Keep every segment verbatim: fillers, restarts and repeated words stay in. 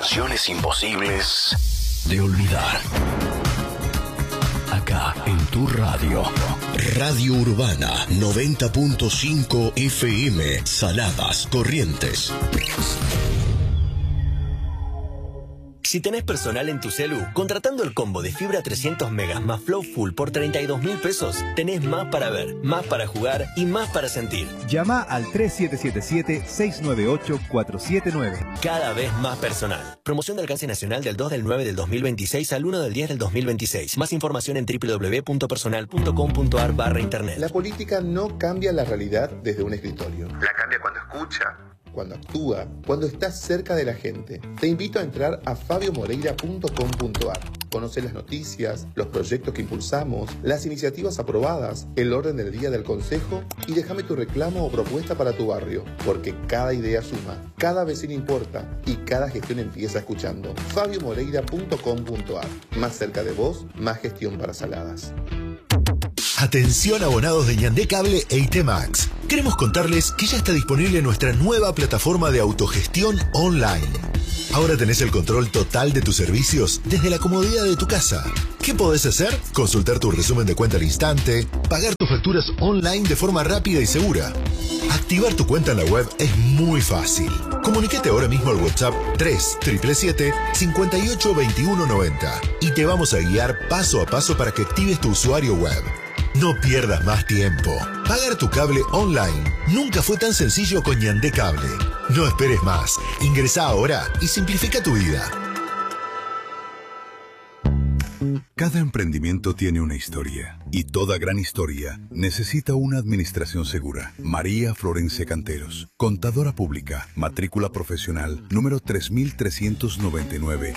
Canciones imposibles de olvidar. Acá en tu radio. Radio Urbana noventa punto cinco F M, Saladas, Corrientes. Si tenés personal en tu celu, contratando el combo de fibra trescientos megas más Flow Full por treinta y dos mil pesos, tenés más para ver, más para jugar y más para sentir. Llama al tres siete siete siete, seis nueve ocho, cuatro siete nueve. Cada vez más personal. Promoción de alcance nacional del dos del nueve del dos mil veintiséis al uno del diez del dos mil veintiséis. Más información en doble u doble u doble u punto personal punto com punto a r barra internet. La política no cambia la realidad desde un escritorio. La cambia cuando escucha, cuando actúa, cuando está cerca de la gente. Te invito a entrar a fabio moreira punto com punto a r. Conoce las noticias, los proyectos que impulsamos, las iniciativas aprobadas, el orden del día del consejo y déjame tu reclamo o propuesta para tu barrio, porque cada idea suma, cada vecino importa y cada gestión empieza escuchando. fabio moreira punto com punto a r. Más cerca de vos, más gestión para Saladas. Atención abonados de Ñandé Cable e I T Max. Queremos contarles que ya está disponible nuestra nueva plataforma de autogestión online. Ahora tenés el control total de tus servicios desde la comodidad de tu casa. ¿Qué podés hacer? Consultar tu resumen de cuenta al instante, pagar tus facturas online de forma rápida y segura. Activar tu cuenta en la web es muy fácil. Comunícate ahora mismo al WhatsApp tres siete siete, cinco ocho dos uno nueve cero y te vamos a guiar paso a paso para que actives tu usuario web. No pierdas más tiempo. Pagar tu cable online nunca fue tan sencillo con Ñandé Cable. No esperes más. Ingresá ahora y simplifica tu vida. Cada emprendimiento tiene una historia y toda gran historia necesita una administración segura. María Florencia Canteros, contadora pública, matrícula profesional número tres mil trescientos noventa y nueve.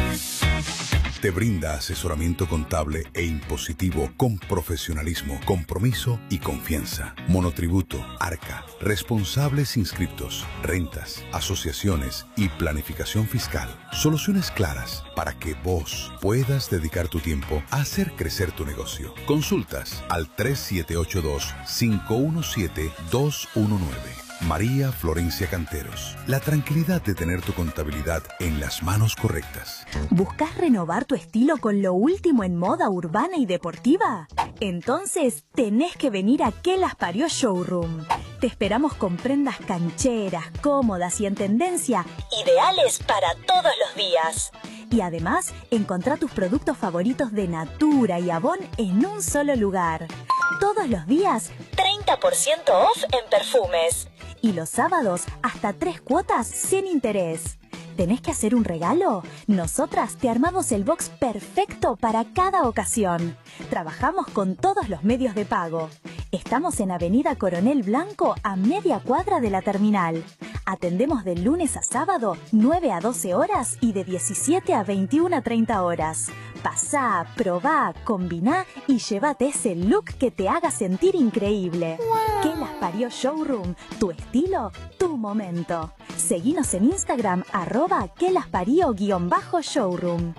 Te brinda asesoramiento contable e impositivo con profesionalismo, compromiso y confianza. Monotributo, Arca, responsables inscriptos, rentas, asociaciones y planificación fiscal. Soluciones claras para que vos puedas dedicar tu tiempo a hacer crecer tu negocio. Consultas al tres siete ocho dos, cinco uno siete, dos uno nueve. María Florencia Canteros. La tranquilidad de tener tu contabilidad en las manos correctas. ¿Buscas renovar tu estilo con lo último en moda urbana y deportiva? Entonces tenés que venir a Que Las Parió Showroom. Te esperamos con prendas cancheras, cómodas y en tendencia, ideales para todos los días. Y además, encontrá tus productos favoritos de Natura y Avon en un solo lugar. Todos los días, treinta por ciento off en perfumes. Y los sábados, hasta tres cuotas sin interés. ¿Tenés que hacer un regalo? Nosotras te armamos el box perfecto para cada ocasión. Trabajamos con todos los medios de pago. Estamos en Avenida Coronel Blanco, a media cuadra de la terminal. Atendemos de lunes a sábado, nueve a doce horas y de diecisiete a veintiuna a treinta horas. Pasá, probá, combiná y llévate ese look que te haga sentir increíble. Wow. Que Las Parió Showroom, tu estilo, tu momento. Seguinos en Instagram, arroba que las parió guión bajo showroom.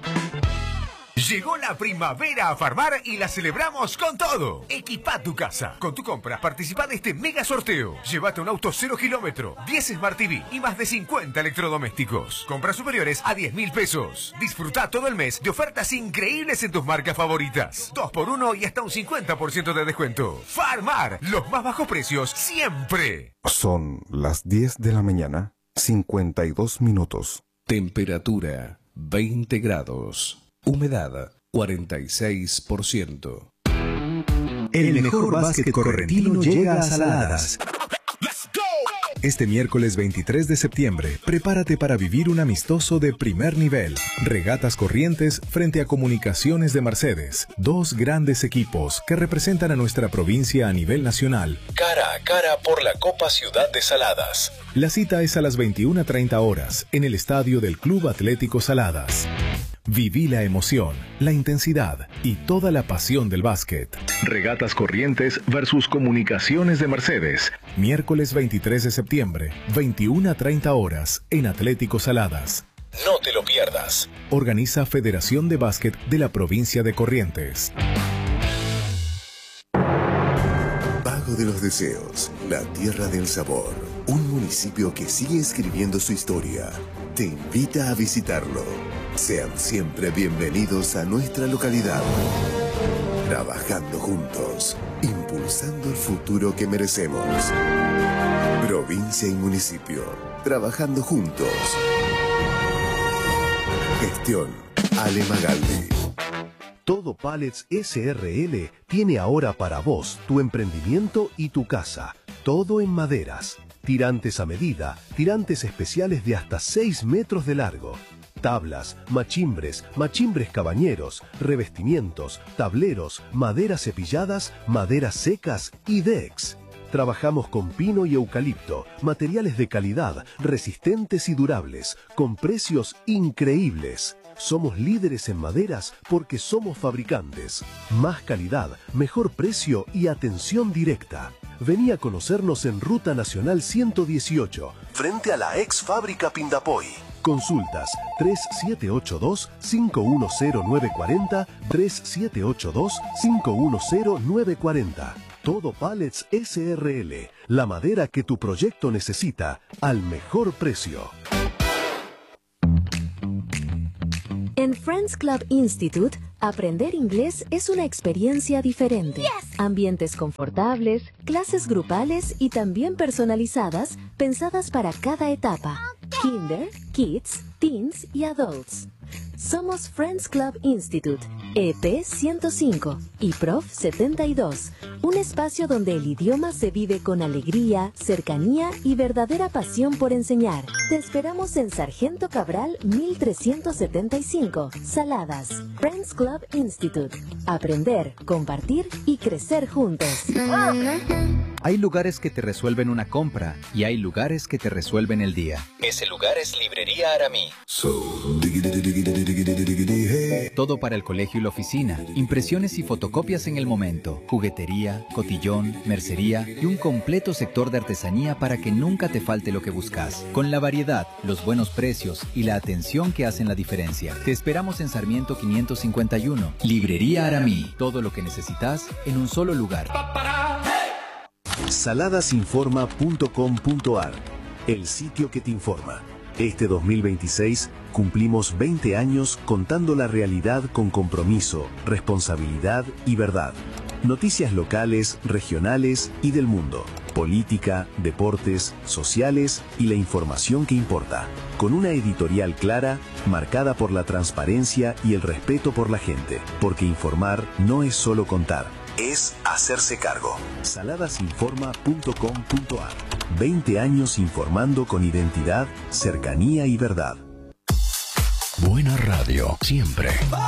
Llegó la primavera a Farmar y la celebramos con todo. Equipa tu casa. Con tu compra participa de este mega sorteo. Llévate un auto cero kilómetro, diez Smart T V y más de cincuenta electrodomésticos. Compras superiores a diez mil pesos. Disfruta todo el mes de ofertas increíbles en tus marcas favoritas. dos por uno y hasta un cincuenta por ciento de descuento. Farmar, los más bajos precios siempre. Son las diez de la mañana, cincuenta y dos minutos. Temperatura veinte grados. Humedad cuarenta y seis por ciento. El mejor básquet correntino llega a Saladas. Este miércoles veintitrés de septiembre, prepárate para vivir un amistoso de primer nivel. Regatas Corrientes frente a Comunicaciones de Mercedes. Dos grandes equipos que representan a nuestra provincia a nivel nacional. Cara a cara por la Copa Ciudad de Saladas. La cita es a las veintiuna treinta horas en el estadio del Club Atlético Saladas. Viví la emoción, la intensidad y toda la pasión del básquet. Regatas Corrientes versus Comunicaciones de Mercedes. Miércoles veintitrés de septiembre, veintiuna treinta horas en Atlético Saladas. No te lo pierdas. Organiza Federación de Básquet de la provincia de Corrientes. Vago de los Deseos, la tierra del sabor. Un municipio que sigue escribiendo su historia. te invita a visitarlo. Sean siempre bienvenidos a nuestra localidad. Trabajando juntos, impulsando el futuro que merecemos. Provincia y municipio, trabajando juntos. Gestión Ale Magaldi. Todo Pallets S R L tiene ahora para vos tu emprendimiento y tu casa. Todo en maderas. Tirantes a medida, tirantes especiales de hasta seis metros de largo. Tablas, machimbres, machimbres cabañeros, revestimientos, tableros, maderas cepilladas, maderas secas y decks. Trabajamos con pino y eucalipto, materiales de calidad, resistentes y durables, con precios increíbles. Somos líderes en maderas porque somos fabricantes. Más calidad, mejor precio y atención directa. Vení a conocernos en Ruta Nacional ciento dieciocho, frente a la ex fábrica Pindapoy. Consultas tres siete ocho dos, cinco uno cero nueve cuatro cero, tres siete ocho dos, cinco uno cero nueve cuatro cero. Todo Pallets S R L, la madera que tu proyecto necesita, al mejor precio. En Friends Club Institute, aprender inglés es una experiencia diferente. Yes. Ambientes confortables, clases grupales y también personalizadas, pensadas para cada etapa. Okay. Kinder, Kids, Teens y Adults. Somos Friends Club Institute, E P ciento cinco y Prof setenta y dos, un espacio donde el idioma se vive con alegría, cercanía y verdadera pasión por enseñar. Te esperamos en Sargento Cabral mil trescientos setenta y cinco, Saladas. Friends Club Institute. Aprender, compartir y crecer juntos. Hay lugares que te resuelven una compra y hay lugares que te resuelven el día. Ese lugar es Librería Aramí. Todo para el colegio y la oficina, impresiones y fotocopias en el momento, juguetería, cotillón, mercería y un completo sector de artesanía para que nunca te falte lo que buscas. Con la variedad, los buenos precios y la atención que hacen la diferencia. Te esperamos en Sarmiento quinientos cincuenta y uno. Librería Aramí. Todo lo que necesitas en un solo lugar. saladasinforma punto com punto ar, el sitio que te informa. Este dos mil veintiséis cumplimos veinte años contando la realidad con compromiso, responsabilidad y verdad. Noticias locales, regionales y del mundo. Política, deportes, sociales y la información que importa. Con una editorial clara, marcada por la transparencia y el respeto por la gente. Porque informar no es solo contar, es hacerse cargo. saladasinforma punto com punto ar. veinte años informando con identidad, cercanía y verdad. Buena radio, siempre.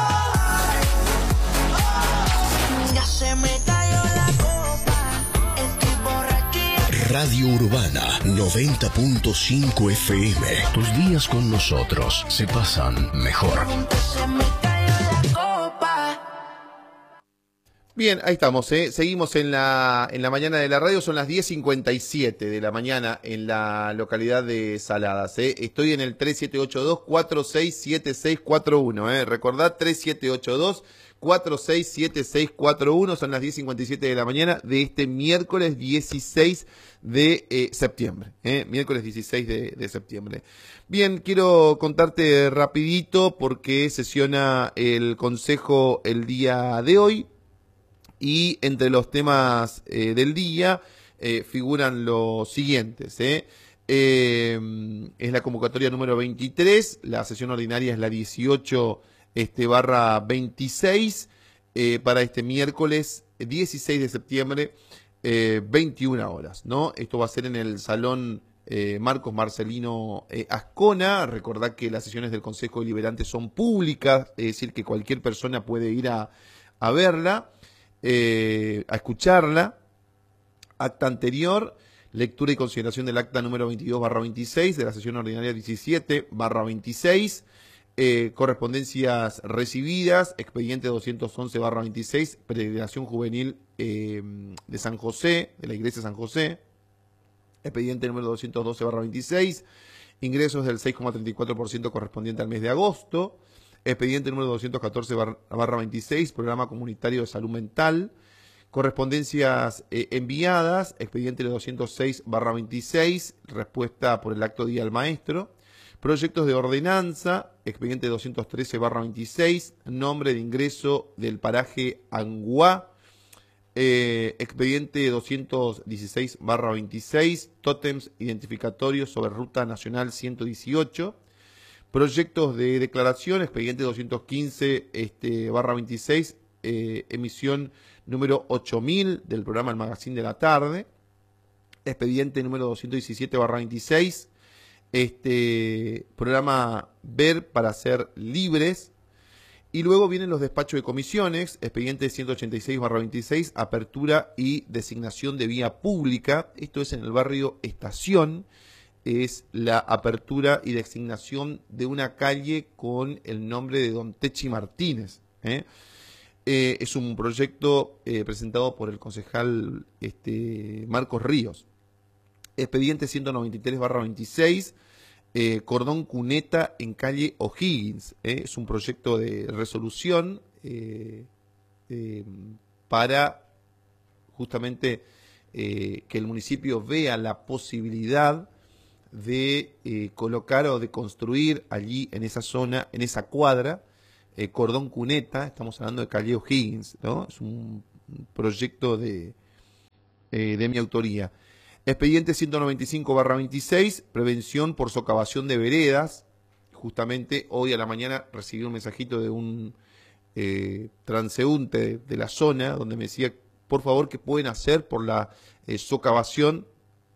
Ya se me cayó la copa, estoy borrachía. Radio Urbana noventa punto cinco F M. Tus días con nosotros se pasan mejor. Se me cayó la copa. Bien, ahí estamos, ¿eh? Seguimos en la, en la mañana de la radio, son las diez cincuenta y siete de la mañana en la localidad de Saladas, ¿eh? Estoy en el tres siete ocho dos, cuatro seis siete seis cuatro uno, ¿eh? Recordad, tres siete ocho dos, cuatro seis siete seis cuatro uno, son las diez cincuenta y siete de la mañana de este miércoles dieciséis de eh, septiembre, ¿eh? Miércoles dieciséis de, de septiembre. Bien, quiero contarte rapidito porque sesiona el Consejo el día de hoy. Y entre los temas eh, del día eh, figuran los siguientes. ¿eh? Eh, es la convocatoria número veintitrés, la sesión ordinaria es la dieciocho este, barra veintiséis eh, para este miércoles dieciséis de septiembre, eh, veintiuna horas. ¿no? Esto va a ser en el Salón eh, Marcos Marcelino eh, Ascona. Recordad que las sesiones del Consejo Deliberante son públicas, es decir, que cualquier persona puede ir a, a verla. Eh, a escucharla. Acta anterior, lectura y consideración del acta número veintidós barra veintiséis de la sesión ordinaria diecisiete barra veintiséis, eh, correspondencias recibidas, expediente doscientos once barra veintiséis, peregrinación juvenil eh, de San José, de la iglesia de San José, expediente número doscientos doce barra veintiséis, ingresos del seis coma treinta y cuatro por ciento correspondiente al mes de agosto, expediente número doscientos catorce barra veintiséis, programa comunitario de salud mental, correspondencias eh, enviadas, expediente doscientos seis barra veintiséis, respuesta por el acto día al maestro, Proyectos de ordenanza, expediente doscientos trece barra veintiséis, nombre de ingreso del paraje Anguá, eh, expediente doscientos dieciséis barra veintiséis, tótems identificatorios sobre ruta nacional ciento dieciocho, proyectos de declaración, expediente doscientos quince este, barra veintiséis, eh, emisión número ocho mil del programa El Magazine de la Tarde, expediente número doscientos diecisiete barra veintiséis, este programa Ver para ser libres, y luego vienen los despachos de comisiones, expediente ciento ochenta y seis barra veintiséis, apertura y designación de vía pública, esto es en el barrio Estación, es la apertura y designación de una calle con el nombre de Don Techi Martínez, ¿eh? Eh, es un proyecto eh, presentado por el concejal este, Marcos Ríos. Expediente ciento noventa y tres barra veintiséis, eh, cordón cuneta en calle O'Higgins. Eh, es un proyecto de resolución eh, eh, para justamente eh, que el municipio vea la posibilidad de eh, colocar o de construir allí en esa zona, en esa cuadra, eh, cordón cuneta. Estamos hablando de calle O'Higgins, ¿no? Es un, un proyecto de, eh, de mi autoría. Expediente ciento noventa y cinco barra veintiséis, prevención por socavación de veredas. Justamente hoy a la mañana recibí un mensajito de un eh, transeúnte de, de la zona donde me decía, por favor, qué pueden hacer por la eh, socavación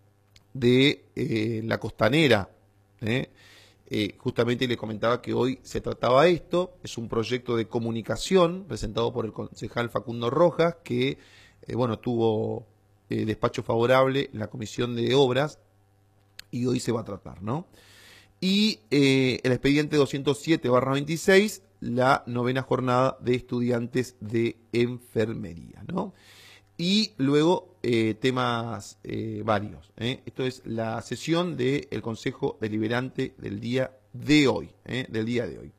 de eh, la costanera. ¿eh? Eh, justamente le comentaba que hoy se trataba esto. Es un proyecto de comunicación presentado por el concejal Facundo Rojas, que eh, bueno, tuvo Eh, despacho favorable en la Comisión de Obras y hoy se va a tratar, ¿no? Y eh, el expediente doscientos siete barra veintiséis, la novena jornada de estudiantes de enfermería, ¿no? Y luego eh, temas eh, varios. ¿eh? Esto es la sesión del Consejo Deliberante del día de hoy, ¿eh? del día de hoy.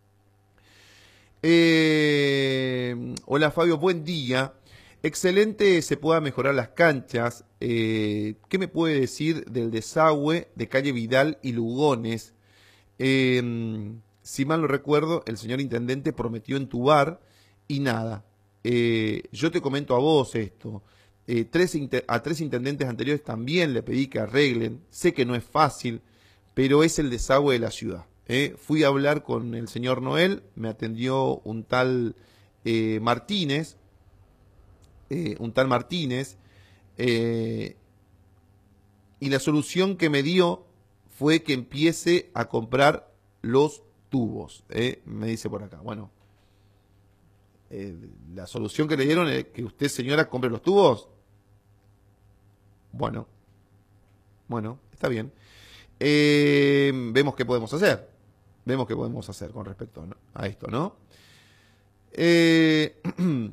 Eh, hola Fabio, buen día. Excelente, se pueda mejorar las canchas. Eh, ¿Qué me puede decir del desagüe de calle Vidal y Lugones? Eh, si mal no recuerdo, el señor intendente prometió entubar y nada. Eh, yo te comento a vos esto. Eh, tres a tres intendentes anteriores también le pedí que arreglen. Sé que no es fácil, pero es el desagüe de la ciudad. Eh. Fui a hablar con el señor Noel, me atendió un tal eh, Martínez. Eh, un tal Martínez, eh, y la solución que me dio fue que empiece a comprar los tubos, eh, me dice por acá. Bueno, eh, la solución que le dieron es que usted, señora, compre los tubos. Bueno, bueno, está bien. Eh, vemos qué podemos hacer, vemos qué podemos hacer con respecto a esto, ¿no? Eh...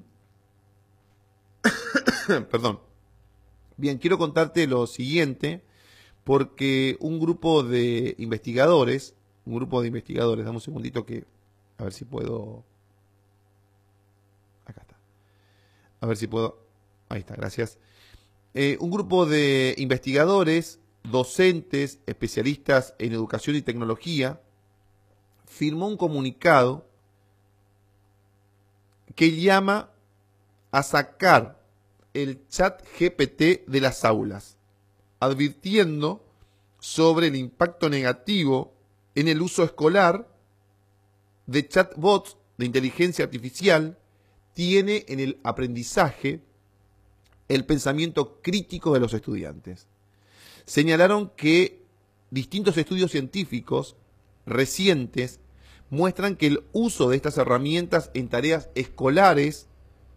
Perdón. Bien, quiero contarte lo siguiente, porque un grupo de investigadores, un grupo de investigadores, dame un segundito que, a ver si puedo, acá está, a ver si puedo, ahí está, gracias. Eh, un grupo de investigadores, docentes, especialistas en educación y tecnología, firmó un comunicado que llama a sacar el chat G P T de las aulas, advirtiendo sobre el impacto negativo en el uso escolar de chatbots de inteligencia artificial tiene en el aprendizaje, el pensamiento crítico de los estudiantes. Señalaron que distintos estudios científicos recientes muestran que el uso de estas herramientas en tareas escolares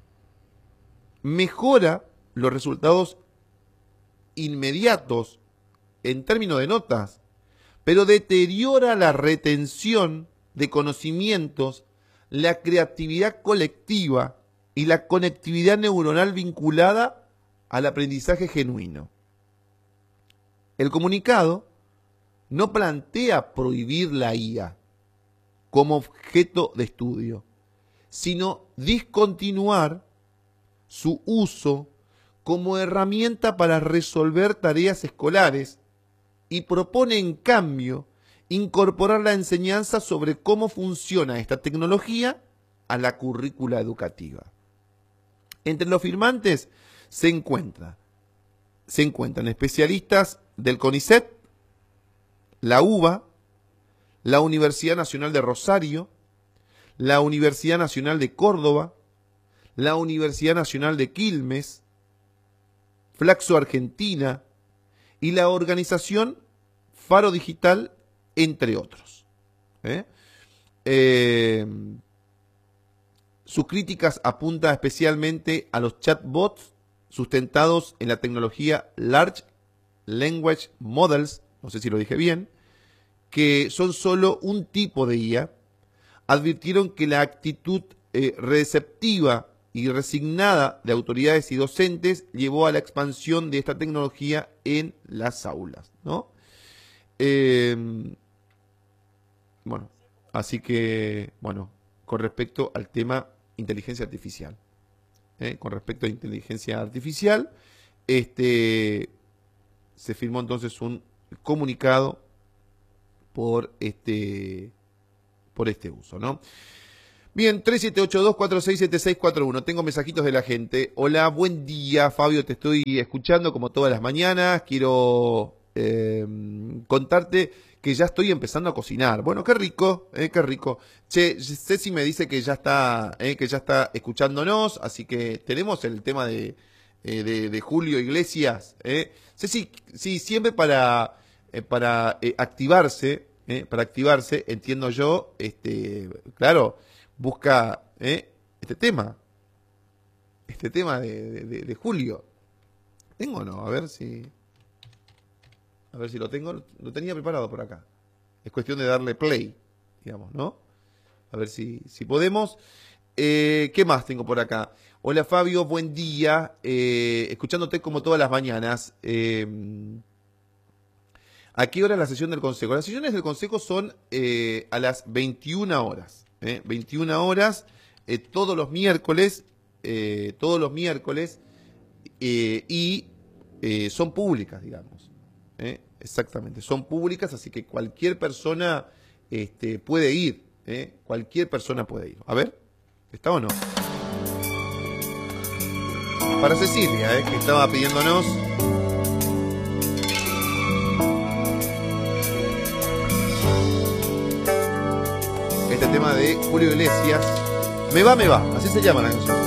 mejora los resultados inmediatos en términos de notas, pero deteriora la retención de conocimientos, la creatividad colectiva y la conectividad neuronal vinculada al aprendizaje genuino. El comunicado no plantea prohibir la I A como objeto de estudio, sino discontinuar su uso como herramienta para resolver tareas escolares y propone en cambio incorporar la enseñanza sobre cómo funciona esta tecnología a la currícula educativa. Entre los firmantes se encuentra, se encuentran especialistas del CONICET, la UBA, la Universidad Nacional de Rosario, la Universidad Nacional de Córdoba, la Universidad Nacional de Quilmes, Flaxo Argentina y la organización Faro Digital, entre otros. ¿Eh? Eh, sus críticas apuntan especialmente a los chatbots sustentados en la tecnología Large Language Models, no sé si lo dije bien, que son solo un tipo de I A. Advirtieron que la actitud eh, receptiva y resignada de autoridades y docentes llevó a la expansión de esta tecnología en las aulas, ¿no? Eh, bueno, así que, bueno, con respecto al tema inteligencia artificial, ¿eh? con respecto a inteligencia artificial, este, se firmó entonces un comunicado por este, por este uso, ¿no? Bien, tres siete ocho dos, cuatro seis siete seis cuatro uno. Tengo mensajitos de la gente. Hola, buen día, Fabio, te estoy escuchando como todas las mañanas. Quiero eh, contarte que ya estoy empezando a cocinar. Bueno, qué rico, eh, qué rico. Che, Ceci me dice que ya está, eh, que ya está escuchándonos, así que tenemos el tema de, eh, de, de Julio Iglesias. Eh. Ceci, sí, siempre para, eh, para eh, activarse, eh, para activarse, entiendo yo, este, claro, busca eh, este tema, este tema de, de, de Julio. ¿Tengo o no? A ver si... A ver si lo tengo. Lo tenía preparado por acá. Es cuestión de darle play, digamos, ¿no? A ver si, si podemos. Eh, ¿Qué más tengo por acá? Hola, Fabio, buen día. Eh, escuchándote como todas las mañanas. Eh, ¿A qué hora es la sesión del Consejo? Las sesiones del Consejo son eh, a las veintiuna horas. Eh, veintiuna horas, eh, todos los miércoles. Eh, todos los miércoles. Eh, y eh, son públicas, digamos. ¿Eh? Exactamente, son públicas, así que cualquier persona este, puede ir, ¿eh? Cualquier persona puede ir. A ver, ¿está o no? Para Cecilia, ¿eh? Que estaba pidiéndonos. Este tema de Julio Iglesias. Me va, me va, así se llama la canción.